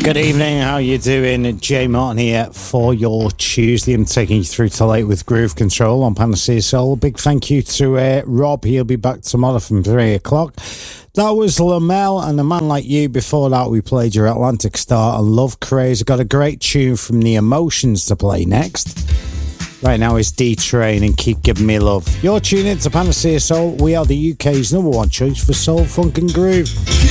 Good evening, how you doing? Jay Martin here for your Tuesday. I'm taking you through to late with Groove Control on Panacea Soul. Big thank you to Rob. He'll be back tomorrow from 3 o'clock. That was Lamel and A Man Like You. Before that, we played your Atlantic Star and Love Craze. Got a great tune from The Emotions to play next. Right now is D-Train and Keep Giving Me Love. You're tuning in to Panacea Soul. We are the UK's #1 choice for soul, funk and groove.